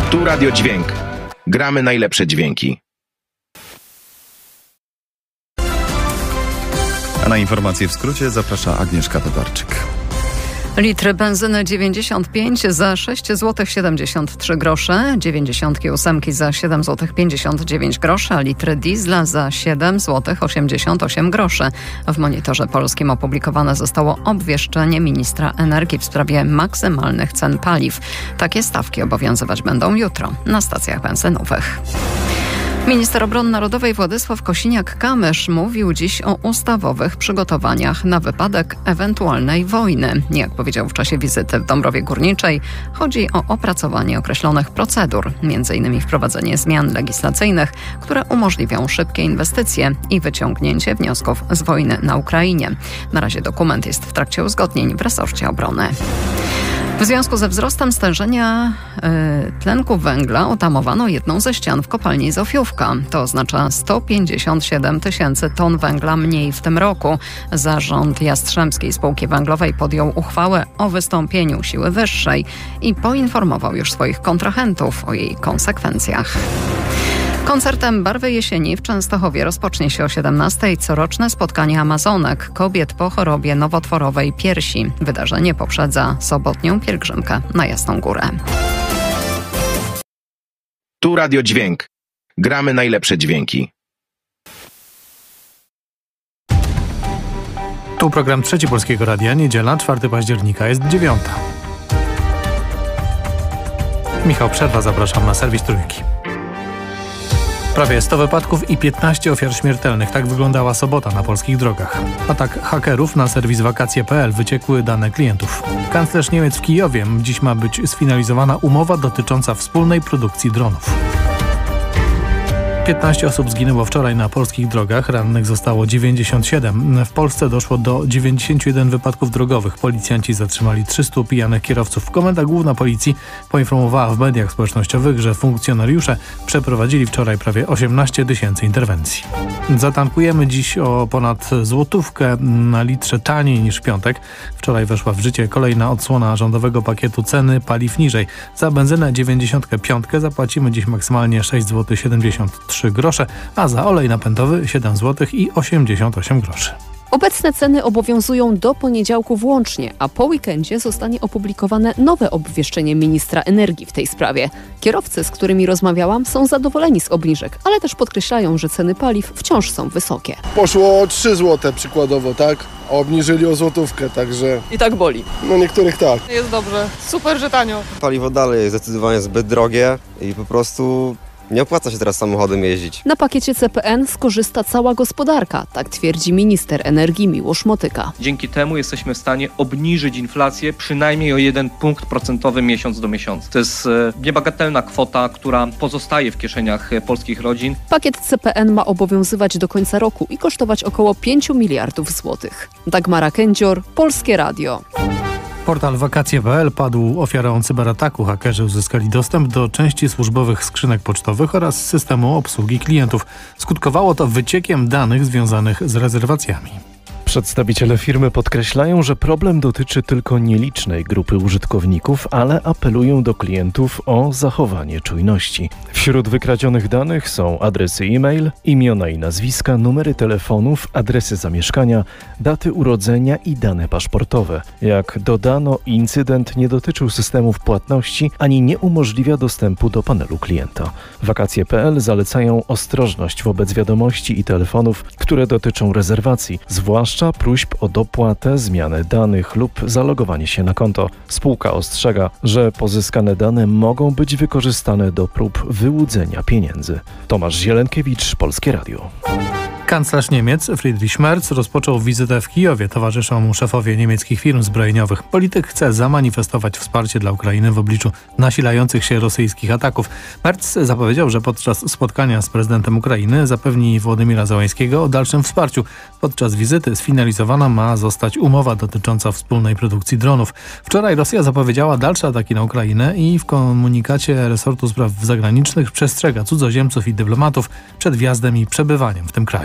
Tu Radio Dźwięk. Gramy najlepsze dźwięki. A na informacje w skrócie zaprasza Agnieszka Tokarczyk. Litr benzyny 95 za 6 zł 73 grosze, 98 za 7 zł 59 groszy, a litr diesla za 7 zł 88 groszy. W Monitorze Polskim opublikowane zostało obwieszczenie ministra energii w sprawie maksymalnych cen paliw. Takie stawki obowiązywać będą jutro na stacjach benzynowych. Minister Obrony Narodowej Władysław Kosiniak-Kamysz mówił dziś o ustawowych przygotowaniach na wypadek ewentualnej wojny. Jak powiedział w czasie wizyty w Dąbrowie Górniczej, chodzi o opracowanie określonych procedur, m.in. wprowadzenie zmian legislacyjnych, które umożliwią szybkie inwestycje i wyciągnięcie wniosków z wojny na Ukrainie. Na razie dokument jest w trakcie uzgodnień w resorcie obrony. W związku ze wzrostem stężenia tlenku węgla otamowano jedną ze ścian w kopalni Zofiówka. To oznacza 157 tysięcy ton węgla mniej w tym roku. Zarząd Jastrzębskiej Spółki Węglowej podjął uchwałę o wystąpieniu siły wyższej i poinformował już swoich kontrahentów o jej konsekwencjach. Koncertem Barwy Jesieni w Częstochowie rozpocznie się o 17:00 coroczne spotkanie Amazonek, kobiet po chorobie nowotworowej piersi. Wydarzenie poprzedza sobotnią pielgrzymkę na Jasną Górę. Tu Radio Dźwięk. Gramy najlepsze dźwięki. Tu program Trzeci Polskiego Radia, niedziela, 4 października, jest 9:00. Michał Przerwa, zapraszam na serwis Trójki. Prawie 100 wypadków i 15 ofiar śmiertelnych. Tak wyglądała sobota na polskich drogach. Atak hakerów na serwis wakacje.pl, wyciekły dane klientów. Kanclerz Niemiec w Kijowie. Dziś ma być sfinalizowana umowa dotycząca wspólnej produkcji dronów. 15 osób zginęło wczoraj na polskich drogach, rannych zostało 97. W Polsce doszło do 91 wypadków drogowych. Policjanci zatrzymali 300 pijanych kierowców. Komenda Główna Policji poinformowała w mediach społecznościowych, że funkcjonariusze przeprowadzili wczoraj prawie 18 tysięcy interwencji. Zatankujemy dziś o ponad złotówkę na litrze taniej niż w piątek. Wczoraj weszła w życie kolejna odsłona rządowego pakietu ceny paliw niżej. Za benzynę 95 zapłacimy dziś maksymalnie 6,73 zł, a za olej napędowy 7 zł i 88 groszy. Obecne ceny obowiązują do poniedziałku włącznie, a po weekendzie zostanie opublikowane nowe obwieszczenie ministra energii w tej sprawie. Kierowcy, z którymi rozmawiałam, są zadowoleni z obniżek, ale też podkreślają, że ceny paliw wciąż są wysokie. Poszło o 3 zł przykładowo, tak? Obniżyli o złotówkę, także... I tak boli. No niektórych tak. Jest dobrze. Super, że tanio. Paliwo dalej jest zdecydowanie zbyt drogie i po prostu... nie opłaca się teraz samochodem jeździć. Na pakiecie CPN skorzysta cała gospodarka, tak twierdzi minister energii Miłosz Motyka. Dzięki temu jesteśmy w stanie obniżyć inflację przynajmniej o 1 punkt procentowy miesiąc do miesiąca. To jest niebagatelna kwota, która pozostaje w kieszeniach polskich rodzin. Pakiet CPN ma obowiązywać do końca roku i kosztować około 5 miliardów złotych. Dagmara Kędzior, Polskie Radio. Portal wakacje.pl padł ofiarą cyberataku. Hakerzy uzyskali dostęp do części służbowych skrzynek pocztowych oraz systemu obsługi klientów. Skutkowało to wyciekiem danych związanych z rezerwacjami. Przedstawiciele firmy podkreślają, że problem dotyczy tylko nielicznej grupy użytkowników, ale apelują do klientów o zachowanie czujności. Wśród wykradzionych danych są adresy e-mail, imiona i nazwiska, numery telefonów, adresy zamieszkania, daty urodzenia i dane paszportowe. Jak dodano, incydent nie dotyczył systemów płatności ani nie umożliwia dostępu do panelu klienta. Wakacje.pl zalecają ostrożność wobec wiadomości i telefonów, które dotyczą rezerwacji, zwłaszcza próśb o dopłatę, zmianę danych lub zalogowanie się na konto. Spółka ostrzega, że pozyskane dane mogą być wykorzystane do prób wyłudzenia pieniędzy. Tomasz Zielenkiewicz, Polskie Radio. Kanclerz Niemiec Friedrich Merz rozpoczął wizytę w Kijowie. Towarzyszą mu szefowie niemieckich firm zbrojeniowych. Polityk chce zamanifestować wsparcie dla Ukrainy w obliczu nasilających się rosyjskich ataków. Merz zapowiedział, że podczas spotkania z prezydentem Ukrainy zapewni Wołodymyra Zełańskiego o dalszym wsparciu. Podczas wizyty sfinalizowana ma zostać umowa dotycząca wspólnej produkcji dronów. Wczoraj Rosja zapowiedziała dalsze ataki na Ukrainę i w komunikacie resortu spraw zagranicznych przestrzega cudzoziemców i dyplomatów przed wjazdem i przebywaniem w tym kraju.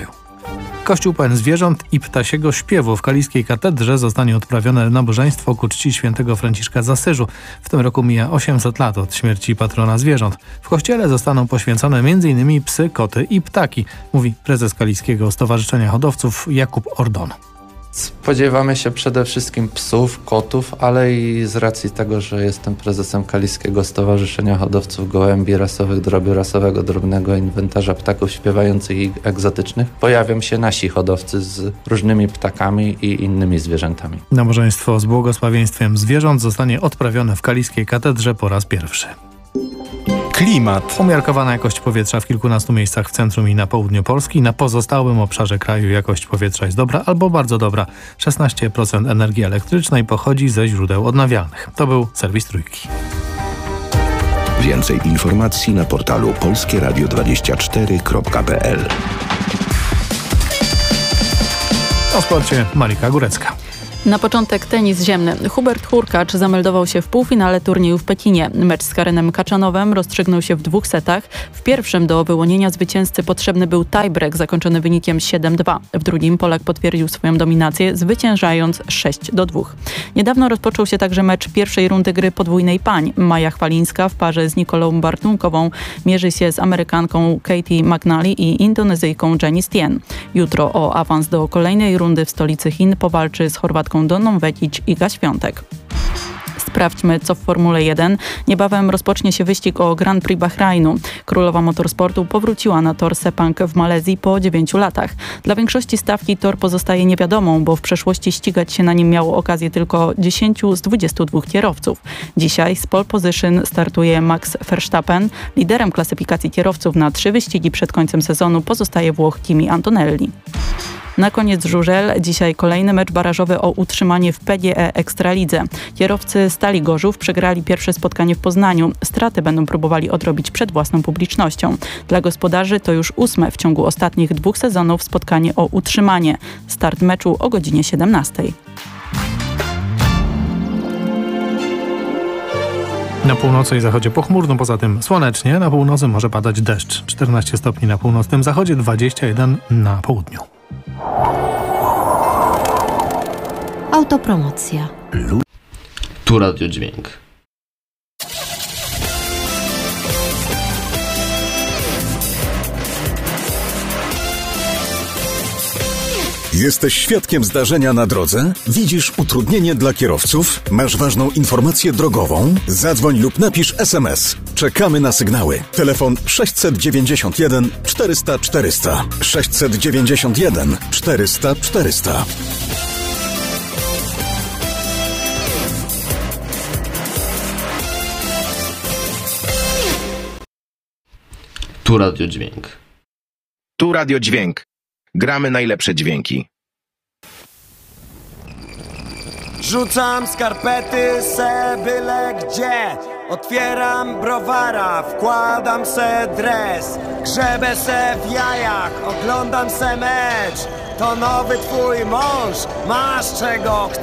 Kościół pełen zwierząt i ptasiego śpiewu. W Kaliskiej Katedrze zostanie odprawione nabożeństwo ku czci świętego Franciszka z Asyżu. W tym roku mija 800 lat od śmierci patrona zwierząt. W kościele zostaną poświęcone m.in. psy, koty i ptaki, mówi prezes Kaliskiego Stowarzyszenia Hodowców Jakub Ordon. Spodziewamy się przede wszystkim psów, kotów, ale i z racji tego, że jestem prezesem Kaliskiego Stowarzyszenia Hodowców Gołębi Rasowych, Drobiorasowego, Drobnego Inwentarza Ptaków Śpiewających i Egzotycznych, pojawią się nasi hodowcy z różnymi ptakami i innymi zwierzętami. Nabożeństwo z błogosławieństwem zwierząt zostanie odprawione w Kaliskiej Katedrze po raz pierwszy. Klimat. Umiarkowana jakość powietrza w kilkunastu miejscach w centrum i na południu Polski. Na pozostałym obszarze kraju jakość powietrza jest dobra albo bardzo dobra. 16% energii elektrycznej pochodzi ze źródeł odnawialnych. To był serwis Trójki. Więcej informacji na portalu polskieradio24.pl. O sporcie Marika Górecka. Na początek tenis ziemny. Hubert Hurkacz zameldował się w półfinale turnieju w Pekinie. Mecz z Karenem Kaczanowem rozstrzygnął się w 2 setach. W pierwszym do wyłonienia zwycięzcy potrzebny był tiebreak zakończony wynikiem 7-2. W drugim Polak potwierdził swoją dominację, zwyciężając 6-2. Niedawno rozpoczął się także mecz pierwszej rundy gry podwójnej pań. Maja Chwalińska w parze z Nikolą Bartunkową mierzy się z Amerykanką Katie McNally i Indonezyjką Jenny Stien. Jutro o awans do kolejnej rundy w stolicy Chin powalczy z Chorwatką Donną Vekic i Iga Świątek. Sprawdźmy, co w Formule 1. Niebawem rozpocznie się wyścig o Grand Prix Bahrajnu. Królowa motorsportu powróciła na tor Sepang w Malezji po 9 latach. Dla większości stawki tor pozostaje niewiadomą, bo w przeszłości ścigać się na nim miało okazję tylko 10 z 22 kierowców. Dzisiaj z pole position startuje Max Verstappen. Liderem klasyfikacji kierowców na 3 wyścigi przed końcem sezonu pozostaje Włoch Kimi Antonelli. Na koniec żużel. Dzisiaj kolejny mecz barażowy o utrzymanie w PGE Ekstralidze. Kierowcy Stali Gorzów przegrali pierwsze spotkanie w Poznaniu. Straty będą próbowali odrobić przed własną publicznością. Dla gospodarzy to już 8 w ciągu ostatnich 2 sezonów spotkanie o utrzymanie. Start meczu o godzinie 17. Na północy i zachodzie pochmurno, poza tym słonecznie. Na północy może padać deszcz. 14 stopni na północnym zachodzie, 21 na południu. Autopromocja. Tu Radio Dźwięk. Jesteś świadkiem zdarzenia na drodze? Widzisz utrudnienie dla kierowców? Masz ważną informację drogową? Zadzwoń lub napisz SMS. Czekamy na sygnały. Telefon 691 400 400. 691 400 400. Tu Radio Dźwięk. Tu Radio Dźwięk. Gramy najlepsze dźwięki. Rzucam skarpety se byle gdzie. Otwieram browara, wkładam se dres. Grzebę se w jajach, oglądam se mecz. To nowy twój mąż, masz czego chcesz.